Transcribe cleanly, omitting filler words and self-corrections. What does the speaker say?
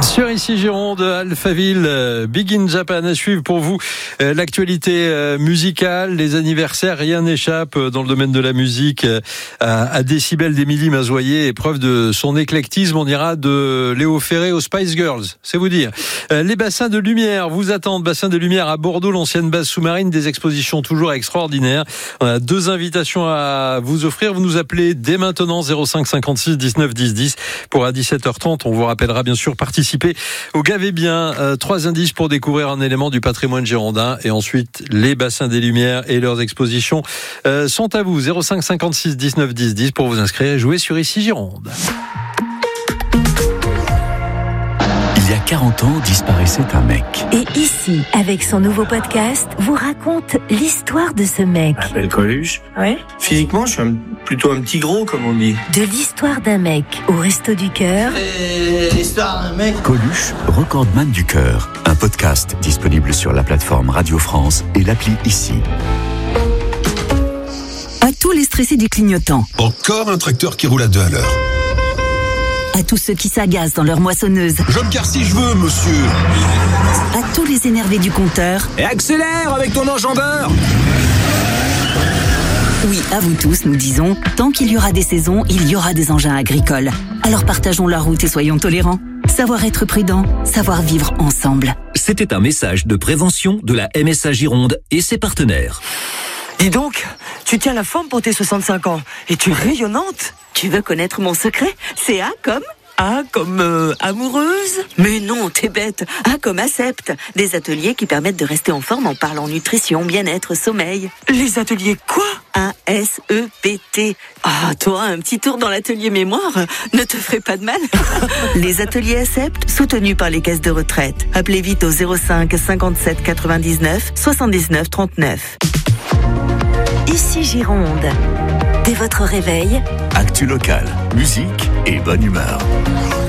Sur Ici Gironde, Alphaville, Big in Japan à suivre pour vous. L'actualité musicale, les anniversaires, rien n'échappe dans le domaine de la musique à Décibel d'Émilie Mazoyer. Épreuve de son éclectisme, on ira de Léo Ferré aux Spice Girls, c'est vous dire. Les bassins de lumière vous attendent. Bassin de lumière à Bordeaux, l'ancienne base sous-marine, des expositions toujours extraordinaires. On a 2 invitations à vous offrir. Vous nous appelez dès maintenant 05 56 19 10 10 pour à 17h30. On vous rappellera bien sûr participer au Gavé Bien. 3 indices pour découvrir un élément du patrimoine girondin. Et ensuite, les bassins des Lumières et leurs expositions sont à vous. 05 56 19 10 10 pour vous inscrire et jouer sur Ici Gironde. Il y a 40 ans, disparaissait un mec. Et ici, avec son nouveau podcast, vous raconte l'histoire de ce mec. Je m'appelle Coluche. Ouais. Physiquement, je suis plutôt un petit gros, comme on dit. De l'histoire d'un mec au Resto du Cœur. L'histoire d'un mec. Coluche, recordman du cœur. Un podcast disponible sur la plateforme Radio France et l'appli Ici. À tous les stressés du clignotant. Encore un tracteur qui roule à 2 à l'heure. À tous ceux qui s'agacent dans leur moissonneuse. Je me gare si je veux, monsieur. À tous les énervés du compteur. Et accélère avec ton enjambeur. Oui, à vous tous, nous disons, tant qu'il y aura des saisons, il y aura des engins agricoles. Alors partageons la route et soyons tolérants. Savoir être prudent, savoir vivre ensemble. C'était un message de prévention de la MSA Gironde et ses partenaires. Dis donc, tu tiens la forme pour tes 65 ans et tu es rayonnante. Tu veux connaître mon secret? C'est A comme amoureuse? Mais non, t'es bête. A comme Accept. Des ateliers qui permettent de rester en forme en parlant nutrition, bien-être, sommeil. Les ateliers quoi? ASEPT. Ah, toi, un petit tour dans l'atelier mémoire ne te ferait pas de mal. Les ateliers Accept, soutenus par les caisses de retraite. Appelez vite au 05 57 99 79 39. Ici Gironde. Dès votre réveil, Actu locale, musique et bonne humeur.